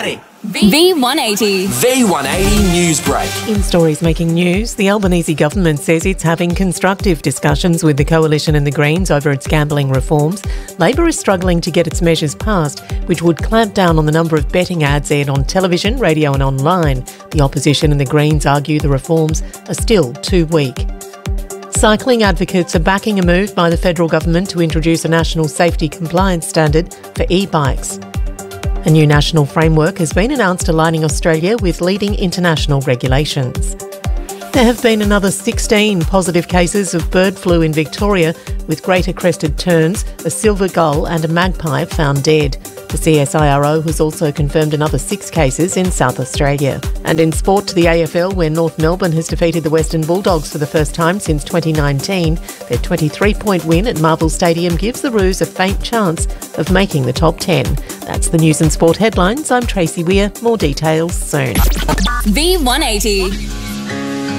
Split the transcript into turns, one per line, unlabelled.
Everybody!
V180.
V180 News Break.
In stories making news, the Albanese government says it's having constructive discussions with the Coalition and the Greens over its gambling reforms. Labor is struggling to get its measures passed, which would clamp down on the number of betting ads aired on television, radio and online. The opposition and the Greens argue the reforms are still too weak. Cycling advocates are backing a move by the federal government to introduce a national safety compliance standard for e-bikes. A new national framework has been announced aligning Australia with leading international regulations. There have been another 16 positive cases of bird flu in Victoria, with greater crested terns, a silver gull and a magpie found dead. The CSIRO has also confirmed another 6 cases in South Australia. And in sport to the AFL, where North Melbourne has defeated the Western Bulldogs for the first time since 2019, their 23-point win at Marvel Stadium gives the Roos a faint chance of making the top 10. That's the news and sport headlines. I'm Tracy Weir. More details soon.
V180.